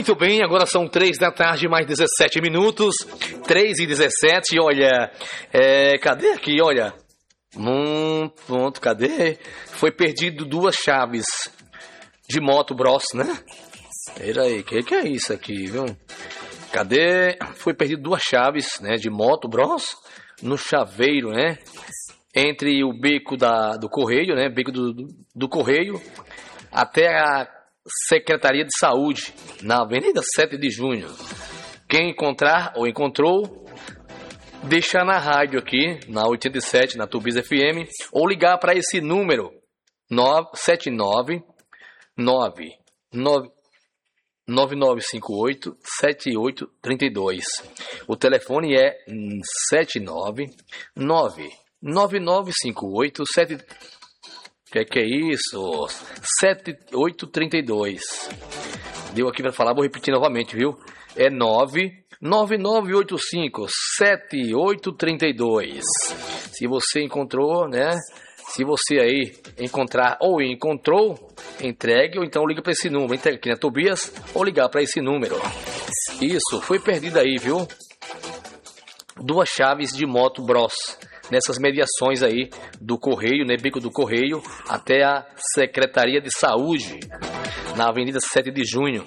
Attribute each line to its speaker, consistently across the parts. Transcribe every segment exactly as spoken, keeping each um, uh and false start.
Speaker 1: Muito bem, agora são três da tarde, mais dezessete minutos. Três e dezessete, olha. É, cadê aqui, olha? Hum, pronto, cadê? Foi perdido duas chaves de moto Bros, né? Pera aí, o que, que é isso aqui, viu? Cadê? Foi perdido duas chaves, né, de moto Bros no chaveiro, né? Entre o beco da, do Correio, né? Beco do, do, do Correio até a Secretaria de Saúde, na Avenida sete de junho. Quem encontrar ou encontrou, deixar na rádio aqui, na oitenta e sete, na Tubiza F M, ou ligar para esse número, nove sete nove nove nove nove nove cinco oito sete oito três dois. O telefone é sete nove nove nove nove cinco oito sete que que é isso? sete oito três dois. Deu aqui para falar, vou repetir novamente, viu? É nove nove nove oito cinco sete oito três dois. Se você encontrou, né? Se você aí encontrar ou encontrou, entregue ou então liga para esse número. Entregue aqui na Tobias ou ligar para esse número. Isso, foi perdido aí, viu? Duas chaves de moto Bros nessas mediações aí do Correio, né? Beco do Correio até a Secretaria de Saúde, na Avenida sete de junho.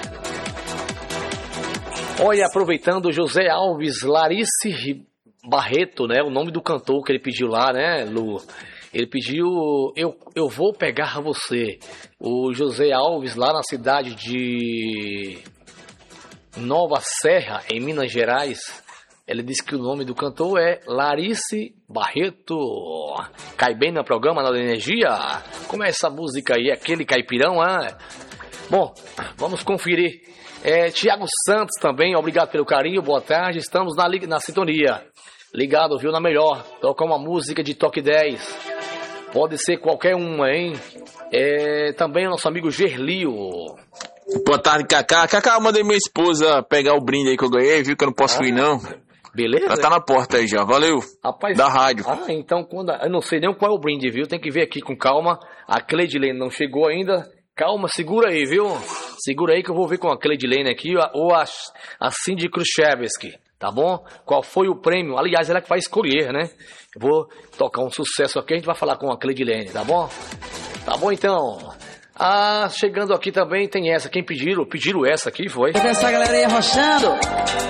Speaker 1: Olha, aproveitando, José Alves Larice Barreto, né? O nome do cantor que ele pediu lá, né, Lu? Ele pediu eu, eu Vou Pegar Você. O José Alves, lá na cidade de Nova Serra, em Minas Gerais, ele disse que o nome do cantor é Larice Barreto. Cai bem no programa, na Energia? Como é essa música aí? Aquele caipirão, ah? Bom, vamos conferir. É, Tiago Santos também, obrigado pelo carinho, boa tarde. Estamos na, na sintonia. Ligado, viu, na melhor. Tocar uma música de Toque dez. Pode ser qualquer uma, hein? É, também o nosso amigo Gerlio.
Speaker 2: Boa tarde, Cacá. Cacá, mandei minha esposa pegar o brinde aí que eu ganhei, viu? Que eu não posso ah, ir, não.
Speaker 1: Beleza?
Speaker 2: Ela tá na porta aí já, valeu.
Speaker 1: Rapaz,
Speaker 2: da rádio.
Speaker 1: Ah, então, quando eu não sei nem qual é o brinde, viu? Tem que ver aqui com calma. A Cleidilene não chegou ainda. Calma, segura aí, viu? Segura aí que eu vou ver com a Cleidilene aqui, ou a, a Cindy Khrushchevsky, tá bom? Qual foi o prêmio? Aliás, ela que vai escolher, né? Eu vou tocar um sucesso aqui, a gente vai falar com a Cleidilene, tá bom? Tá bom, então. Ah, chegando aqui também tem essa. Quem pediram? Pediram essa aqui, foi?
Speaker 3: Essa galera aí arrochando.